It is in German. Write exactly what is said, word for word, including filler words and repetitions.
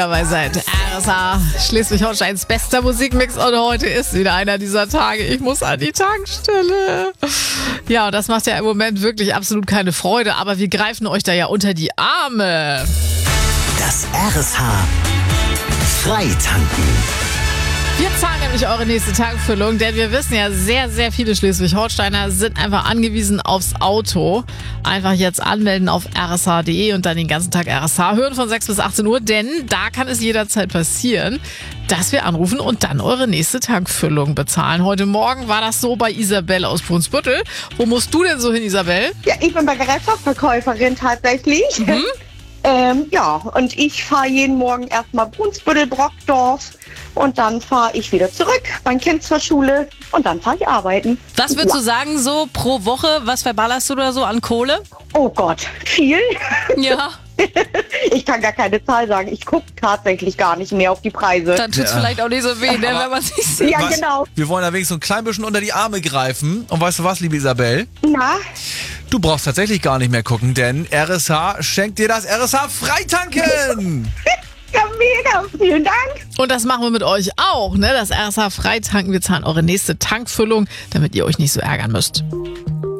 dabei seid. R S H, Schleswig-Holsteins bester Musikmix und heute ist wieder einer dieser Tage. Ich muss an die Tankstelle. Ja, und das macht ja im Moment wirklich absolut keine Freude, aber wir greifen euch da ja unter die Arme. Das R S H Freitanken. Wir zahlen nämlich eure nächste Tankfüllung, denn wir wissen ja, sehr, sehr viele Schleswig-Holsteiner sind einfach angewiesen aufs Auto. Einfach jetzt anmelden auf r s h punkt d e und dann den ganzen Tag R S H hören von sechs bis achtzehn Uhr, denn da kann es jederzeit passieren, dass wir anrufen und dann eure nächste Tankfüllung bezahlen. Heute Morgen war das so bei Isabel aus Brunsbüttel. Wo musst du denn so hin, Isabel? Ja, ich bin Bäckereiverkäuferin tatsächlich. Mhm. Ähm, ja, und ich fahre jeden Morgen erstmal Brunsbüttel, Brockdorf und dann fahre ich wieder zurück, mein Kind zur Schule und dann fahre ich arbeiten. Was würdest ja. du sagen, so pro Woche, was verballerst du da so an Kohle? Oh Gott, viel? Ja. Ich kann gar keine Zahl sagen. Ich gucke tatsächlich gar nicht mehr auf die Preise. Dann tut's Ja. vielleicht auch nicht so weh, ne, wenn man sich sieht. Ja, Was? genau. Wir wollen da wenigstens so ein klein bisschen unter die Arme greifen. Und weißt du was, liebe Isabel? Na, Du brauchst tatsächlich gar nicht mehr gucken, denn R S H schenkt dir das R S H Freitanken. ja, mega. Vielen Dank. Und das machen wir mit euch auch, ne? Das R S H Freitanken. Wir zahlen eure nächste Tankfüllung, damit ihr euch nicht so ärgern müsst.